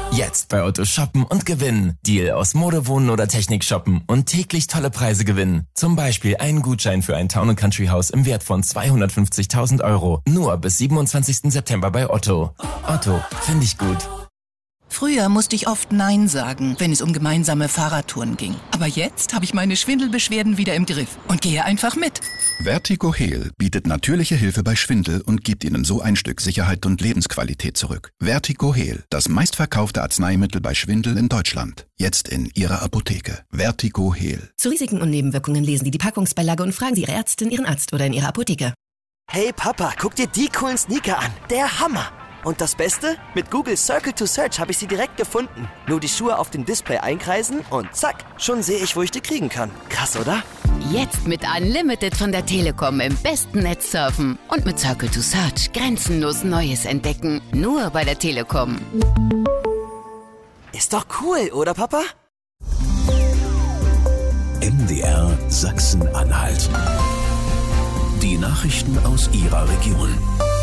Jetzt bei Otto shoppen und gewinnen. Deal aus Mode, Wohnen oder Technik shoppen und täglich tolle Preise gewinnen. Zum Beispiel einen Gutschein für ein Town & Country Haus im Wert von 250.000 Euro. Nur bis 27. September bei Otto. Otto, finde ich gut. Früher musste ich oft Nein sagen, wenn es um gemeinsame Fahrradtouren ging. Aber jetzt habe ich meine Schwindelbeschwerden wieder im Griff und gehe einfach mit. Vertigo Heal bietet natürliche Hilfe bei Schwindel und gibt Ihnen so ein Stück Sicherheit und Lebensqualität zurück. Vertigo Heal, das meistverkaufte Arzneimittel bei Schwindel in Deutschland. Jetzt in Ihrer Apotheke. Vertigo Heal. Zu Risiken und Nebenwirkungen lesen Sie die Packungsbeilage und fragen Sie Ihre Ärztin, Ihren Arzt oder in Ihrer Apotheke. Hey Papa, guck dir die coolen Sneaker an. Der Hammer! Und das Beste? Mit Google Circle to Search habe ich sie direkt gefunden. Nur die Schuhe auf dem Display einkreisen und zack, schon sehe ich, wo ich die kriegen kann. Krass, oder? Jetzt mit Unlimited von der Telekom im besten Netz surfen. Und mit Circle to Search grenzenlos Neues entdecken. Nur bei der Telekom. Ist doch cool, oder Papa? MDR Sachsen-Anhalt. Die Nachrichten aus Ihrer Region.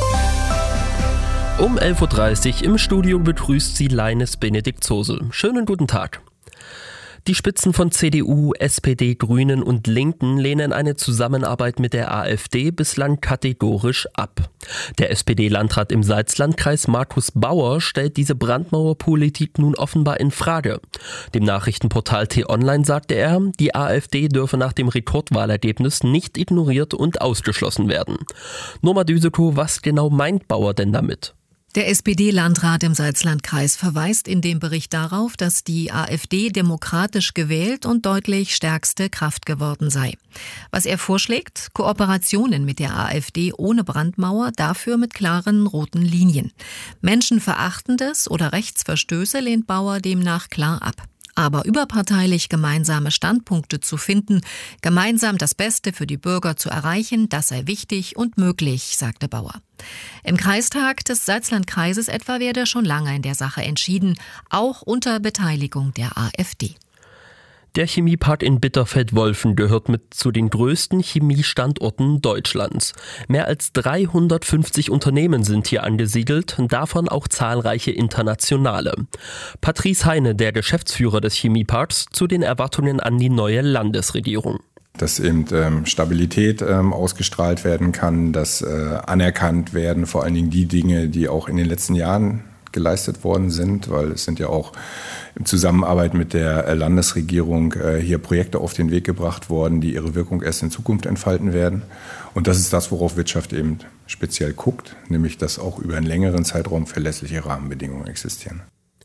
Um 11.30 Uhr im Studio begrüßt Sie Leines Benedikt Zosel. Schönen guten Tag. Die Spitzen von CDU, SPD, Grünen und Linken lehnen eine Zusammenarbeit mit der AfD bislang kategorisch ab. Der SPD-Landrat im Salzlandkreis Markus Bauer stellt diese Brandmauerpolitik nun offenbar in Frage. Dem Nachrichtenportal T-Online sagte er, die AfD dürfe nach dem Rekordwahlergebnis nicht ignoriert und ausgeschlossen werden. Norma Düsekow, was genau meint Bauer denn damit? Der SPD-Landrat im Salzlandkreis verweist in dem Bericht darauf, dass die AfD demokratisch gewählt und deutlich stärkste Kraft geworden sei. Was er vorschlägt? Kooperationen mit der AfD ohne Brandmauer, dafür mit klaren roten Linien. Menschenverachtendes oder Rechtsverstöße lehnt Bauer demnach klar ab. Aber überparteilich gemeinsame Standpunkte zu finden, gemeinsam das Beste für die Bürger zu erreichen, das sei wichtig und möglich, sagte Bauer. Im Kreistag des Salzlandkreises etwa werde schon lange in der Sache entschieden, auch unter Beteiligung der AfD. Der Chemiepark in Bitterfeld-Wolfen gehört mit zu den größten Chemiestandorten Deutschlands. Mehr als 350 Unternehmen sind hier angesiedelt, davon auch zahlreiche internationale. Patrice Heine, der Geschäftsführer des Chemieparks, zu den Erwartungen an die neue Landesregierung. Dass eben Stabilität ausgestrahlt werden kann, dass anerkannt werden, vor allen Dingen die Dinge, die auch in den letzten Jahren geleistet worden sind, weil es sind ja auch in Zusammenarbeit mit der Landesregierung hier Projekte auf den Weg gebracht worden, die ihre Wirkung erst in Zukunft entfalten werden. Und das ist das, worauf Wirtschaft eben speziell guckt, nämlich dass auch über einen längeren Zeitraum verlässliche Rahmenbedingungen existieren.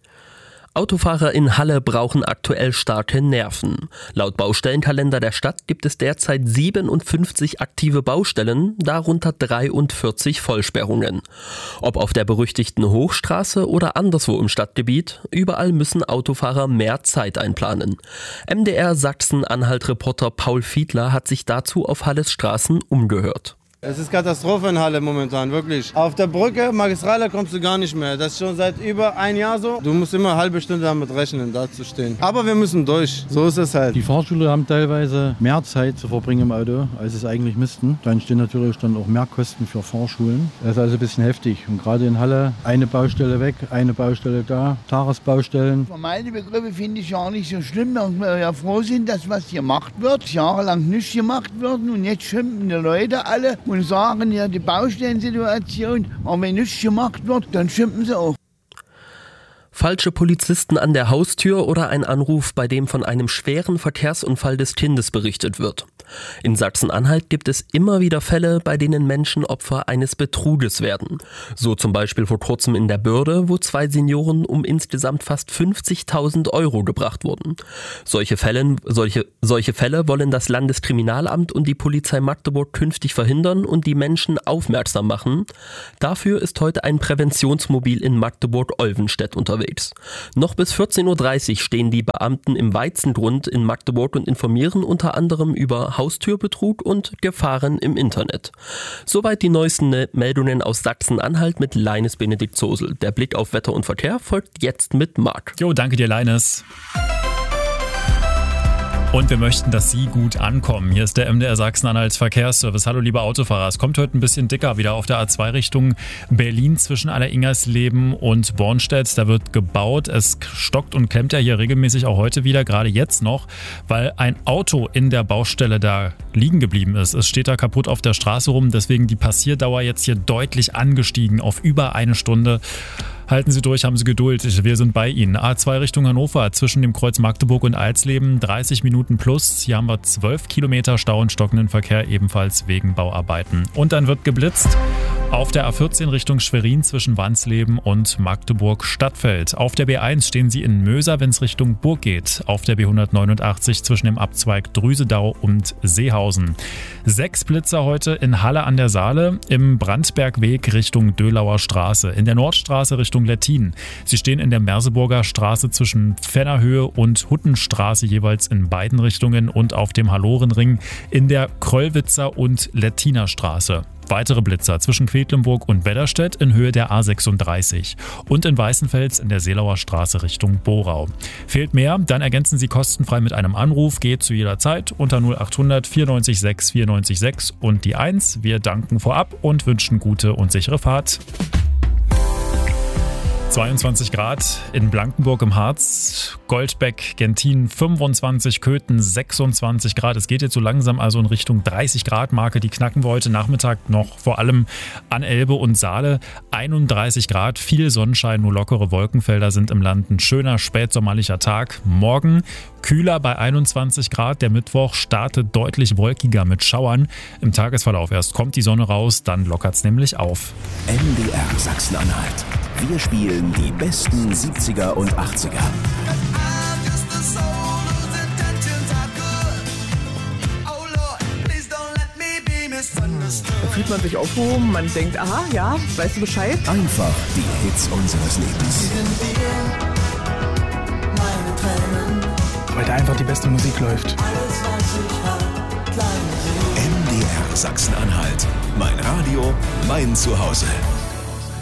Autofahrer in Halle brauchen aktuell starke Nerven. Laut Baustellenkalender der Stadt gibt es derzeit 57 aktive Baustellen, darunter 43 Vollsperrungen. Ob auf der berüchtigten Hochstraße oder anderswo im Stadtgebiet, überall müssen Autofahrer mehr Zeit einplanen. MDR Sachsen-Anhalt-Reporter Paul Fiedler hat sich dazu auf Halles Straßen umgehört. Es ist Katastrophe in Halle momentan, wirklich. Auf der Brücke, Magistrale, kommst du gar nicht mehr. Das ist schon seit über ein Jahr so. Du musst immer eine halbe Stunde damit rechnen, da zu stehen. Aber wir müssen durch, so ist es halt. Die Fahrschule haben teilweise mehr Zeit zu verbringen im Auto, als es eigentlich müssten. Dann stehen natürlich dann auch mehr Kosten für Fahrschulen. Das ist also ein bisschen heftig. Und gerade in Halle eine Baustelle weg, eine Baustelle da, Tagesbaustellen. Für meine Begriffe finde ich ja nicht so schlimm, dass wir ja froh sind, dass was gemacht wird. Jahrelang nicht gemacht wird und jetzt schimpfen die Leute alle und sagen ja die Baustellensituation, aber wenn nichts gemacht wird, dann schimpfen sie auch. Falsche Polizisten an der Haustür oder ein Anruf, bei dem von einem schweren Verkehrsunfall des Kindes berichtet wird. In Sachsen-Anhalt gibt es immer wieder Fälle, bei denen Menschen Opfer eines Betruges werden. So zum Beispiel vor kurzem in der Börde, wo 2 Senioren um insgesamt fast 50.000 Euro gebracht wurden. Solche Fälle wollen das Landeskriminalamt und die Polizei Magdeburg künftig verhindern und die Menschen aufmerksam machen. Dafür ist heute ein Präventionsmobil in Magdeburg-Olvenstedt unterwegs. Noch bis 14.30 Uhr stehen die Beamten im Weizengrund in Magdeburg und informieren unter anderem über Haustürbetrug und Gefahren im Internet. Soweit die neuesten Meldungen aus Sachsen-Anhalt mit Leines Benedikt Zosel. Der Blick auf Wetter und Verkehr folgt jetzt mit Marc. Jo, danke dir, Leines. Und wir möchten, dass Sie gut ankommen. Hier ist der MDR Sachsen-Anhalt Verkehrsservice. Hallo liebe Autofahrer, es kommt heute ein bisschen dicker wieder auf der A2 Richtung Berlin zwischen Alleringersleben und Bornstedt. Da wird gebaut. Es stockt und klemmt ja hier regelmäßig auch heute wieder, gerade jetzt noch, weil ein Auto in der Baustelle da liegen geblieben ist. Es steht da kaputt auf der Straße rum, deswegen die Passierdauer jetzt hier deutlich angestiegen auf über 1 Stunde. Halten Sie durch, haben Sie Geduld, wir sind bei Ihnen. A2 Richtung Hannover zwischen dem Kreuz Magdeburg und Alsleben, 30 Minuten plus. Hier haben wir 12 Kilometer Stau und stockenden Verkehr, ebenfalls wegen Bauarbeiten. Und dann wird geblitzt auf der A14 Richtung Schwerin zwischen Wansleben und Magdeburg-Stadtfeld. Auf der B1 stehen Sie in Möser, wenn es Richtung Burg geht. Auf der B189 zwischen dem Abzweig Drüsedau und Seehausen. 6 Blitzer heute in Halle an der Saale, im Brandbergweg Richtung Dölauer Straße, in der Nordstraße Richtung Lettin. Sie stehen in der Merseburger Straße zwischen Fennerhöhe und Huttenstraße jeweils in beiden Richtungen und auf dem Hallorenring in der Kröllwitzer und Lettiner Straße. Weitere Blitzer zwischen Quedlinburg und Wedderstedt in Höhe der A36 und in Weißenfels in der Seelauer Straße Richtung Borau. Fehlt mehr? Dann ergänzen Sie kostenfrei mit einem Anruf. Geht zu jeder Zeit unter 0800 94 6 94 6 und die 1. Wir danken vorab und wünschen gute und sichere Fahrt. 22 Grad in Blankenburg im Harz, Goldbeck, Gentin 25, Köthen 26 Grad. Es geht jetzt so langsam also in Richtung 30 Grad Marke. Die knacken wir heute Nachmittag noch vor allem an Elbe und Saale. 31 Grad, viel Sonnenschein, nur lockere Wolkenfelder sind im Land. Ein schöner spätsommerlicher Tag. Morgen kühler bei 21 Grad. Der Mittwoch startet deutlich wolkiger mit Schauern. Im Tagesverlauf erst kommt die Sonne raus, dann lockert es nämlich auf. MDR Sachsen-Anhalt. Wir spielen die besten 70er und 80er. Da fühlt man sich aufgehoben, man denkt, aha, ja, weißt du Bescheid? Einfach die Hits unseres Lebens. Weil da einfach die beste Musik läuft. MDR Sachsen-Anhalt. Mein Radio, mein Zuhause.